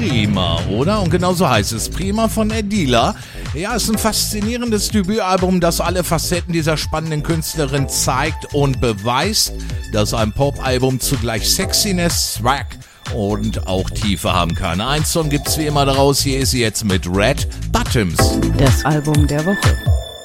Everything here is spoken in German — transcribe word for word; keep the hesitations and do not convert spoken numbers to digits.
Prima, oder? Und genau so heißt es. Prima von Edila. Ja, ist ein faszinierendes Debütalbum, das alle Facetten dieser spannenden Künstlerin zeigt und beweist, dass ein Pop-Album zugleich Sexiness, Swag und auch Tiefe haben kann. Ein Song gibt's wie immer daraus. Hier ist sie jetzt mit Red Bottoms. Das Album der Woche.